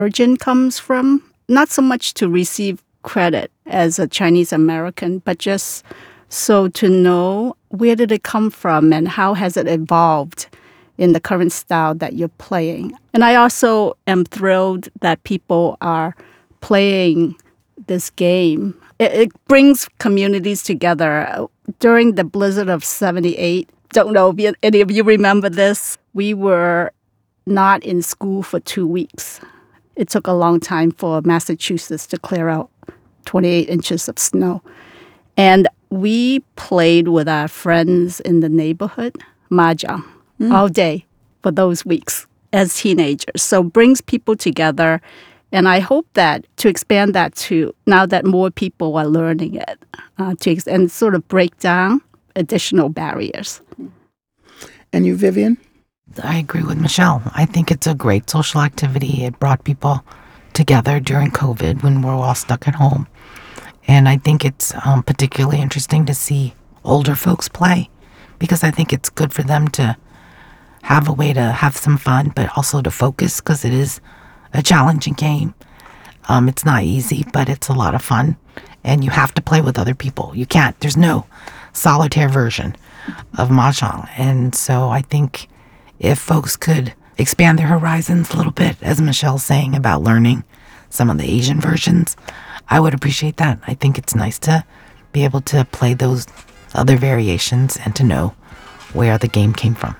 origin comes from. Not so much to receive credit as a Chinese American, but just so to know where did it come from and how has it evolved in the current style that you're playing. And I also am thrilled that people are playing this game. It brings communities together. During the blizzard of 78, don't know if any of you remember this, we were not in school for 2 weeks. It took a long time for Massachusetts to clear out 28 inches of snow. And we played with our friends in the neighborhood, mahjong, all day for those weeks as teenagers. So brings people together. And I hope that to expand that to now that more people are learning it, and sort of break down additional barriers. And you, Vivian? I agree with Michelle. I think it's a great social activity. It brought people together during COVID when we're all stuck at home. And I think it's particularly interesting to see older folks play because I think it's good for them to have a way to have some fun, but also to focus because it is a challenging game. It's not easy, but it's a lot of fun. And you have to play with other people. You can't. There's no solitaire version of mahjong. And so I think if folks could expand their horizons a little bit, as Michelle's saying about learning some of the Asian versions, I would appreciate that. I think it's nice to be able to play those other variations and to know where the game came from.